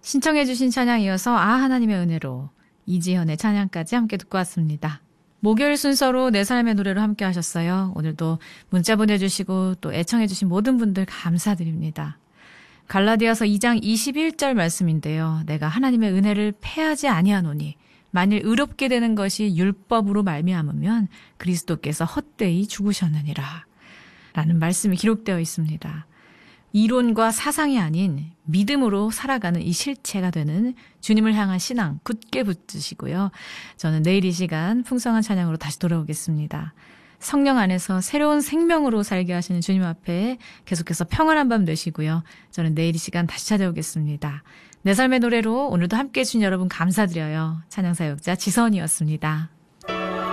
신청해 주신 찬양 이어서 하나님의 은혜로 이지현의 찬양까지 함께 듣고 왔습니다. 목요일 순서로 내 삶의 노래로 함께 하셨어요. 오늘도 문자 보내주시고 또 애청해 주신 모든 분들 감사드립니다. 갈라디아서 2장 21절 말씀인데요. 내가 하나님의 은혜를 패하지 아니하노니 만일 의롭게 되는 것이 율법으로 말미암으면 그리스도께서 헛되이 죽으셨느니라 라는 말씀이 기록되어 있습니다. 이론과 사상이 아닌 믿음으로 살아가는 이 실체가 되는 주님을 향한 신앙 굳게 붙드시고요. 저는 내일 이 시간 풍성한 찬양으로 다시 돌아오겠습니다. 성령 안에서 새로운 생명으로 살게 하시는 주님 앞에 계속해서 평안한 밤 되시고요. 저는 내일 이 시간 다시 찾아오겠습니다. 내 삶의 노래로 오늘도 함께해 주신 여러분 감사드려요. 찬양사역자 지선이었습니다.